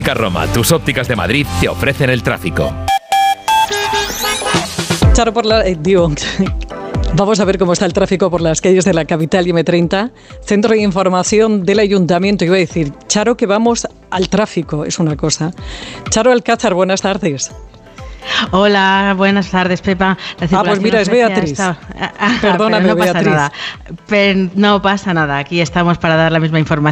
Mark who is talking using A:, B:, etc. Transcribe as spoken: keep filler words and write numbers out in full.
A: Roma, tus ópticas de Madrid te ofrecen el tráfico.
B: Charo, por la... Eh, digo, vamos a ver cómo está el tráfico por las calles de la capital y eme treinta. Centro de Información del Ayuntamiento. Iba a decir, Charo, que vamos al tráfico, es una cosa. Charo Alcázar, buenas tardes.
C: Hola, buenas tardes, Pepa.
B: Ah, pues mira, es Beatriz.
C: Está... Ah,
B: Perdóname,
C: no pasa
B: Beatriz.
C: Nada. Pero no pasa nada. Aquí estamos para dar la misma información.